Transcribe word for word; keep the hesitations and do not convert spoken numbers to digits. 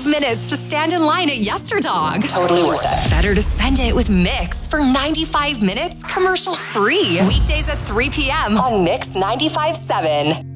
five minutes to stand in line at Yesterdog. Totally worth it. Better to spend it with Mix for ninety-five minutes commercial free. Weekdays at three p.m. on Mix ninety-five point seven.